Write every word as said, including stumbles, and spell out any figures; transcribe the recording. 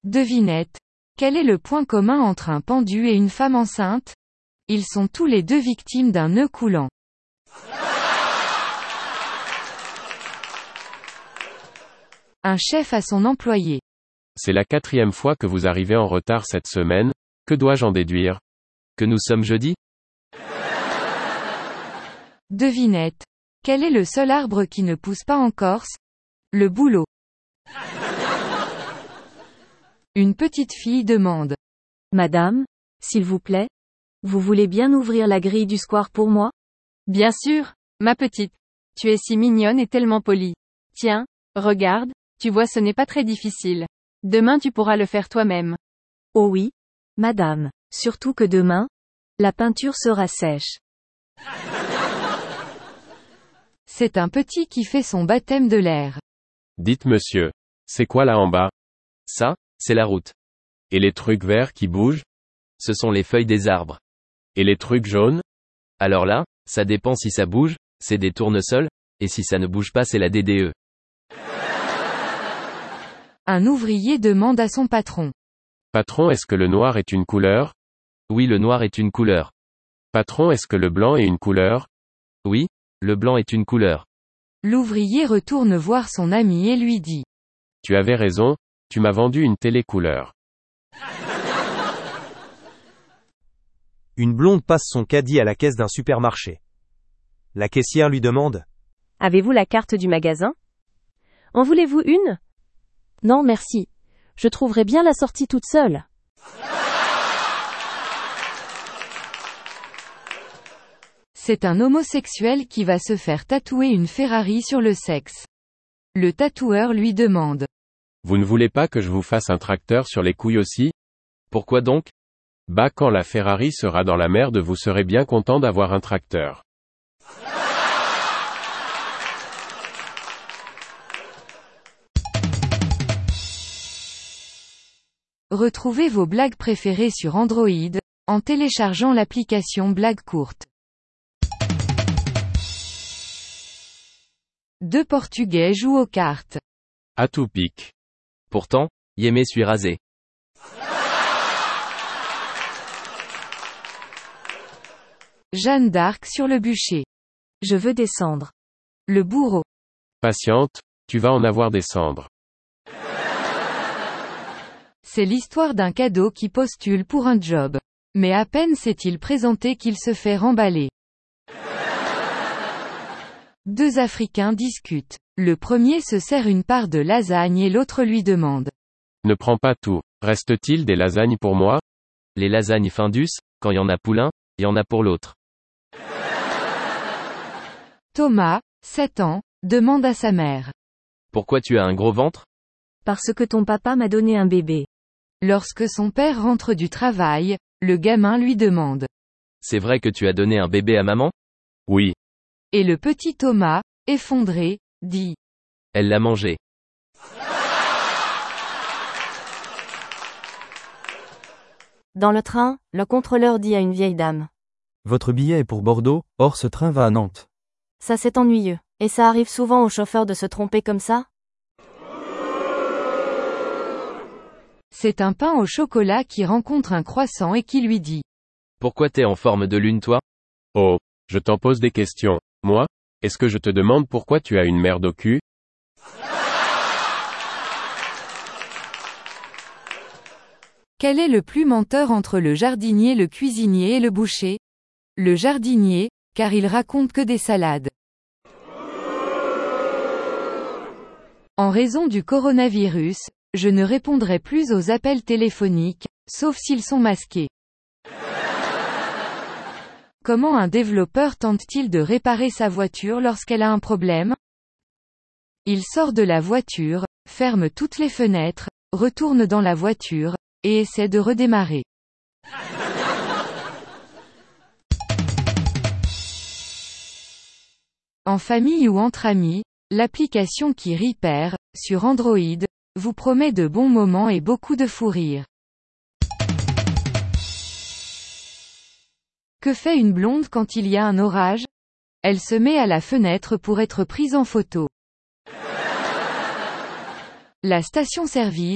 Devinette. Quel est le point commun entre un pendu et une femme enceinte? Ils sont tous les deux victimes d'un nœud coulant. Un chef à son employé. C'est la quatrième fois que vous arrivez en retard cette semaine, que dois-je en déduire? Que nous sommes jeudi? Devinette. Quel est le seul arbre qui ne pousse pas en Corse? Le bouleau. Une petite fille demande. Madame, s'il vous plaît, vous voulez bien ouvrir la grille du square pour moi? Bien sûr, ma petite. Tu es si mignonne et tellement polie. Tiens, regarde, tu vois ce n'est pas très difficile. Demain tu pourras le faire toi-même. Oh oui, madame, surtout que demain, la peinture sera sèche. C'est un petit qui fait son baptême de l'air. Dites monsieur, c'est quoi là en bas? Ça, c'est la route. Et les trucs verts qui bougent? Ce sont les feuilles des arbres. Et les trucs jaunes? Alors là, ça dépend si ça bouge, c'est des tournesols, et si ça ne bouge pas c'est la D D E. Un ouvrier demande à son patron. Patron, est-ce que le noir est une couleur? Oui, le noir est une couleur. Patron, est-ce que le blanc est une couleur? Oui, le blanc est une couleur. L'ouvrier retourne voir son ami et lui dit. Tu avais raison, tu m'as vendu une télé couleur. Une blonde passe son caddie à la caisse d'un supermarché. La caissière lui demande. Avez-vous la carte du magasin? En voulez-vous une? Non merci. Je trouverai bien la sortie toute seule. C'est un homosexuel qui va se faire tatouer une Ferrari sur le sexe. Le tatoueur lui demande. Vous ne voulez pas que je vous fasse un tracteur sur les couilles aussi? Pourquoi donc? Bah quand la Ferrari sera dans la merde vous serez bien content d'avoir un tracteur. Retrouvez vos blagues préférées sur Android, en téléchargeant l'application Blagues courtes. Deux Portugais jouent aux cartes. À tout pique. Pourtant, Yémé suis rasé. Jeanne d'Arc sur le bûcher. Je veux descendre. Le bourreau. Patiente, tu vas en avoir des cendres. C'est l'histoire d'un cadeau qui postule pour un job. Mais à peine s'est-il présenté qu'il se fait remballer. Deux Africains discutent. Le premier se sert une part de lasagne et l'autre lui demande. Ne prends pas tout. Reste-t-il des lasagnes pour moi? Les lasagnes Findus, quand y en a pour l'un, y en a pour l'autre. Thomas, sept ans, demande à sa mère. Pourquoi tu as un gros ventre? Parce que ton papa m'a donné un bébé. Lorsque son père rentre du travail, le gamin lui demande. C'est vrai que tu as donné un bébé à maman? Oui. Et le petit Thomas, effondré, dit. Elle l'a mangé. Dans le train, le contrôleur dit à une vieille dame. Votre billet est pour Bordeaux, or ce train va à Nantes. Ça c'est ennuyeux. Et ça arrive souvent aux chauffeurs de se tromper comme ça? C'est un pain au chocolat qui rencontre un croissant et qui lui dit. Pourquoi t'es en forme de lune toi? Oh, je t'en pose des questions. Moi? Est-ce que je te demande pourquoi tu as une merde au cul? Quel est le plus menteur entre le jardinier, le cuisinier et le boucher? Le jardinier, car il raconte que des salades. En raison du coronavirus, je ne répondrai plus aux appels téléphoniques, sauf s'ils sont masqués. Comment un développeur tente-t-il de réparer sa voiture lorsqu'elle a un problème? Il sort de la voiture, ferme toutes les fenêtres, retourne dans la voiture, et essaie de redémarrer. En famille ou entre amis, l'application qui Repair, sur Android, vous promet de bons moments et beaucoup de fou rire. Que fait une blonde quand il y a un orage? Elle se met à la fenêtre pour être prise en photo. La station-service,